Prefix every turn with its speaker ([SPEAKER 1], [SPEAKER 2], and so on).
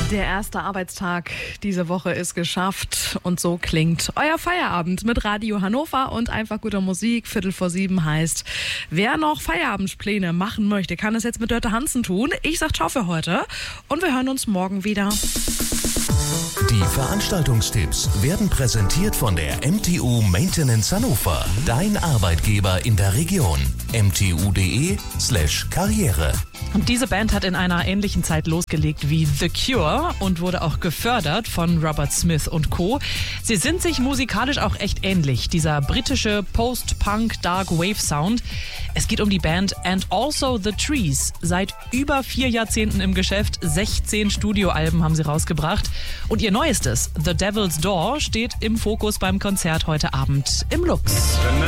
[SPEAKER 1] Der erste Arbeitstag diese Woche ist geschafft und so klingt euer Feierabend mit Radio Hannover und einfach guter Musik. 6:45 heißt, wer noch Feierabendpläne machen möchte, kann es jetzt mit Dörte Hansen tun. Ich sag ciao für heute und wir hören uns morgen wieder.
[SPEAKER 2] Die Veranstaltungstipps werden präsentiert von der MTU Maintenance Hannover. Dein Arbeitgeber in der Region. mtu.de/Karriere.
[SPEAKER 3] Und diese Band hat in einer ähnlichen Zeit losgelegt wie The Cure und wurde auch gefördert von Robert Smith und Co. Sie sind sich musikalisch auch echt ähnlich, dieser britische Post-Punk Dark Wave Sound. Es geht um die Band And Also The Trees. Seit über 4 Jahrzehnten im Geschäft, 16 Studioalben haben sie rausgebracht. Und ihr neuestes, The Devil's Door, steht im Fokus beim Konzert heute Abend im Lux.